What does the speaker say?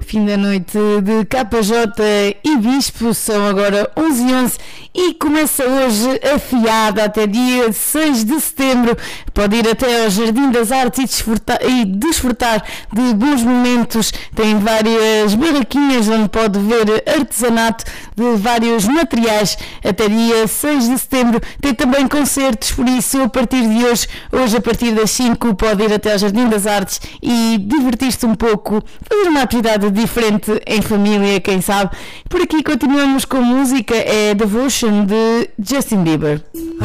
Fim da noite de KJ e Bispo, são agora 11h11 e começa hoje a fiada até dia 6 de setembro. Pode ir até ao Jardim das Artes e desfrutar de bons momentos. Tem várias barraquinhas onde pode ver artesanato de vários materiais até dia 6 de setembro. Tem também concertos, por isso a partir de hoje a partir das 5 pode ir até ao Jardim das Artes e divertir-se um pouco, fazer uma atividade diferente em família, quem sabe. Por aqui continuamos com música, é Devotion de Justin Bieber.